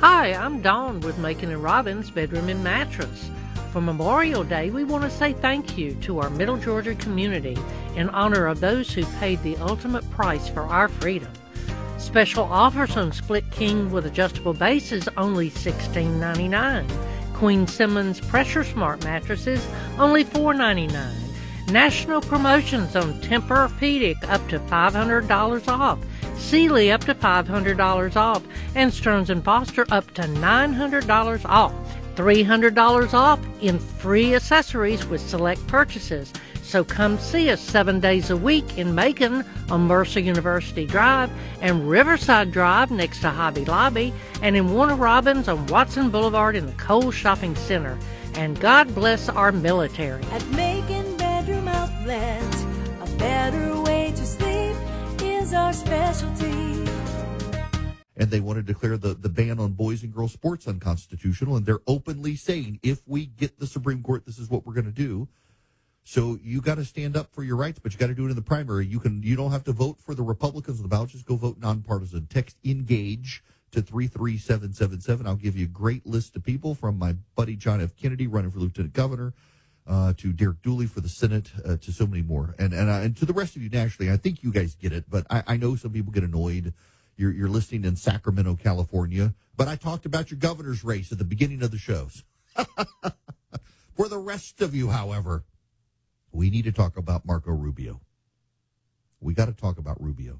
Hi, I'm Dawn with Macon and Robbins Bedroom and Mattress. For Memorial Day, we want to say thank you to our Middle Georgia community in honor of those who paid the ultimate price for our freedom. Special offers on Split King with adjustable bases only $16.99. Queen Simmons Pressure Smart mattresses only $4.99. National promotions on Tempur-Pedic up to $500 off. Sealy up to $500 off, and Stearns & Foster up to $900 off. $300 off in free accessories with select purchases. So come see us 7 days a week in Macon on Mercer University Drive and Riverside Drive next to Hobby Lobby, and in Warner Robins on Watson Boulevard in the Kohl's Shopping Center. And God bless our military. At Macon Bedroom Outlet, a better way to sleep is our specialty. And they want to declare the ban on boys and girls sports unconstitutional, and they're openly saying, if we get the Supreme Court, this is what we're going to do. So you got to stand up for your rights, but you got to do it in the primary. You don't have to vote for the Republicans on the ballot. Just go vote nonpartisan. Text ENGAGE to 33777. I'll give you a great list of people, from my buddy John F. Kennedy running for lieutenant governor, to Derek Dooley for the Senate, to so many more. And to the rest of you nationally, I think you guys get it, but I know some people get annoyed. You're listening in Sacramento, California, but I talked about your governor's race at the beginning of the shows. For the rest of you, however, we need to talk about Marco Rubio. We got to talk about Rubio.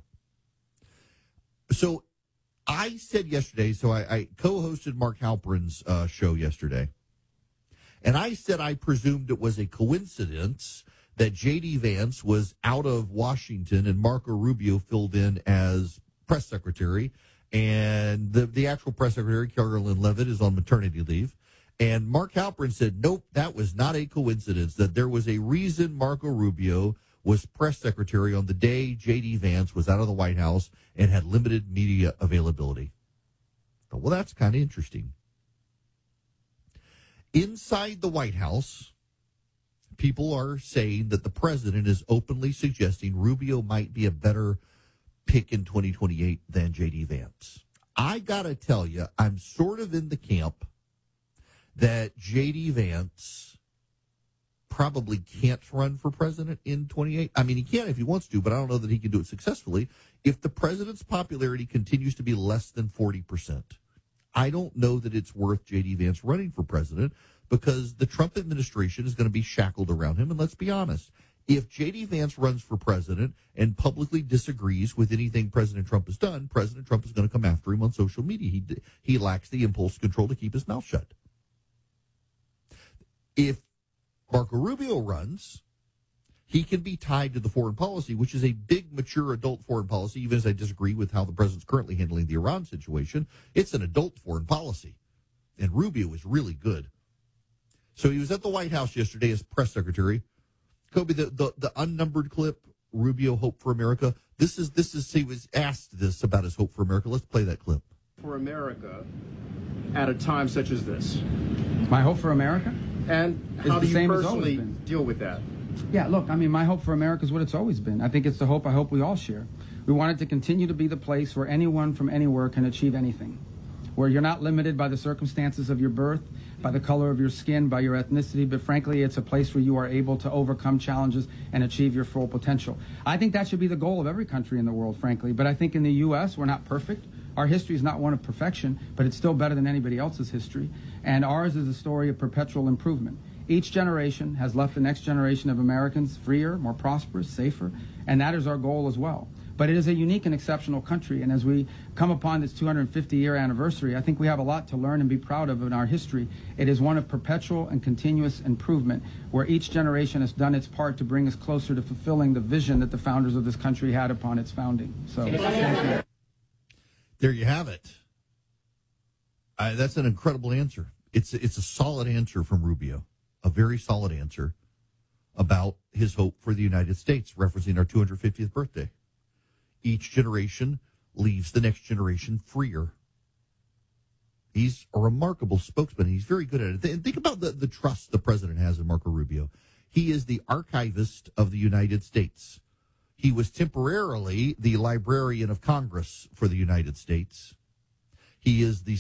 So I said yesterday, I co-hosted Mark Halperin's show yesterday, and I said I presumed it was a coincidence that J.D. Vance was out of Washington and Marco Rubio filled in as press secretary, and the actual press secretary, Carolyn Levitt, is on maternity leave. And Mark Halperin said, nope, that was not a coincidence, that there was a reason Marco Rubio was press secretary on the day J.D. Vance was out of the White House and had limited media availability. Well, that's kind of interesting. Inside the White House, people are saying that the president is openly suggesting Rubio might be a better pick in 2028 than J.D. Vance. I got to tell you, I'm sort of in the camp that J.D. Vance probably can't run for president in 28. I mean, he can if he wants to, but I don't know that he can do it successfully. If the president's popularity continues to be less than 40%, I don't know that it's worth J.D. Vance running for president, because the Trump administration is going to be shackled around him. And let's be honest, if J.D. Vance runs for president and publicly disagrees with anything President Trump has done, President Trump is going to come after him on social media. He lacks the impulse control to keep his mouth shut. If Marco Rubio runs, he can be tied to the foreign policy, which is a big, mature adult foreign policy, even as I disagree with how the president's currently handling the Iran situation. It's an adult foreign policy, and Rubio is really good. So he was at the White House yesterday as press secretary. Kobe, the unnumbered clip, Rubio, Hope for America. This is he was asked this about his Hope for America. Let's play that clip. For America at a time such as this. My hope for America? And how do you personally deal with that? Yeah, look, I mean, my hope for America is what it's always been. I think it's the hope I hope we all share. We want it to continue to be the place where anyone from anywhere can achieve anything, where you're not limited by the circumstances of your birth, by the color of your skin, by your ethnicity, but frankly, it's a place where you are able to overcome challenges and achieve your full potential. I think that should be the goal of every country in the world, frankly, but I think in the U.S., we're not perfect. Our history is not one of perfection, but it's still better than anybody else's history, and ours is a story of perpetual improvement. Each generation has left the next generation of Americans freer, more prosperous, safer, and that is our goal as well. But it is a unique and exceptional country, and as we come upon this 250-year anniversary, I think we have a lot to learn and be proud of in our history. It is one of perpetual and continuous improvement, where each generation has done its part to bring us closer to fulfilling the vision that the founders of this country had upon its founding. So, thank you. There you have it. That's an incredible answer. It's a solid answer from Rubio, a very solid answer about his hope for the United States, referencing our 250th birthday. Each generation leaves the next generation freer. He's a remarkable spokesman. He's very good at it. And think about the trust the president has in Marco Rubio. He is the archivist of the United States. He was temporarily the Librarian of Congress for the United States. He is the